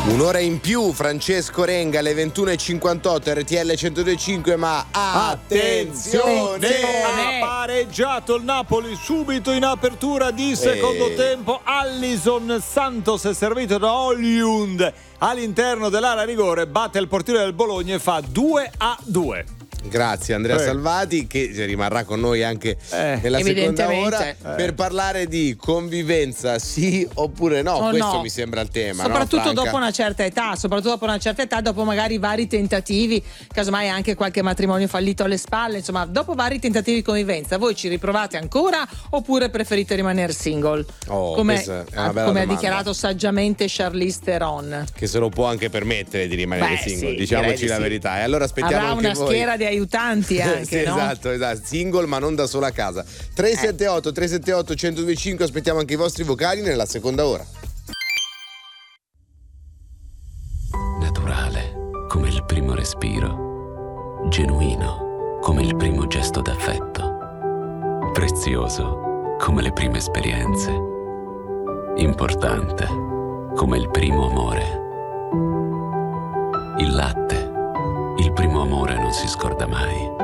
Un'ora in più, Francesco Renga alle 21.58, RTL 102.5, ma attenzione! Ha pareggiato il Napoli subito in apertura di secondo tempo. Allison Santos è servito da Hollywood all'interno dell'area rigore, batte il portiere del Bologna e fa 2-2. Grazie Andrea Salvati, che rimarrà con noi anche nella seconda ora per parlare di convivenza, sì oppure no. Questo no. Mi sembra il tema, soprattutto no, dopo una certa età, dopo magari vari tentativi, casomai anche qualche matrimonio fallito alle spalle, insomma, dopo vari tentativi di convivenza, voi ci riprovate ancora oppure preferite rimanere single? Come ha dichiarato saggiamente Charlize Theron, che se lo può anche permettere di rimanere single, diciamoci la verità. E allora aspettiamo avrà anche una voi. Schiera di aiutanti anche, sì, no? esatto, single ma non da sola a casa. 378 1025, aspettiamo anche i vostri vocali nella seconda ora. Naturale come il primo respiro, genuino come il primo gesto d'affetto, prezioso come le prime esperienze, importante come il primo amore. Il latte, il primo amore non si scorda mai.